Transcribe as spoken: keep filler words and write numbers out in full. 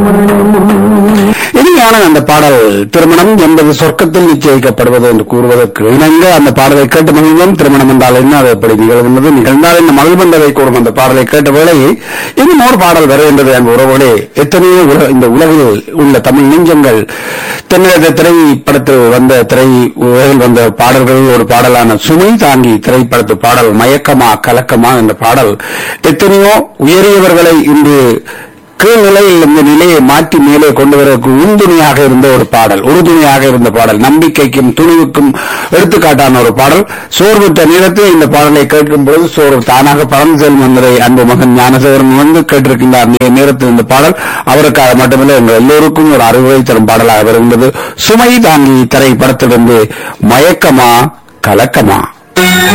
இனிமையான அந்த பாடல் திருமணம் என்பது சொர்க்கத்தில் நிச்சயிக்கப்படுவது என்று கூறுவதற்கு இணங்க அந்த பாடலை கேட்டு மகிழ்வோம். திருமணம் என்றால் என்ன, அது எப்படி நிகழ்கின்றது, நிகழ்ந்தால் என்ன மகிழ்வென்பதை கூறும் அந்த பாடலை கேட்ட வேளையை இன்னும் ஒரு பாடல் வருகின்றது. என் உறவுகளே, எத்தனையோ இந்த உலகில் உள்ள தமிழ் நெஞ்சங்கள் தென்னக திரைப்படத்தில் வந்த திரை உலகில் வந்த பாடல்களில் ஒரு பாடலான சுமை தாங்கி திரைப்படத்து பாடல் மயக்கமா கலக்கமா என்ற பாடல் எத்தனையோ உயரியவர்களை இன்று கீழ்நிலையில் இந்த நிலையை மாற்றி மேலே கொண்டு வருவதற்கு உறுதுணையாக இருந்த ஒரு பாடல், உறுதுணையாக இருந்த பாடல், நம்பிக்கைக்கும் துணிவுக்கும் எடுத்துக்காட்டான ஒரு பாடல். சோர்வுற்ற நேரத்தில் இந்த பாடலை கேட்கும் பொழுது சோர்வு தானாக பறந்து செல்லும் என்பதை அன்பு மகன் ஞானசேகரன் வந்து கேட்டிருக்கின்றார். நேரத்தில் இந்த பாடல் அவருக்காக மட்டுமில்லை எங்கள் எல்லோருக்கும் ஒரு அறிவுரை தரும் பாடலாக வருகின்றது. சுமை தாங்கி திரைப்படத்திலிருந்து மயக்கமா கலக்கமா.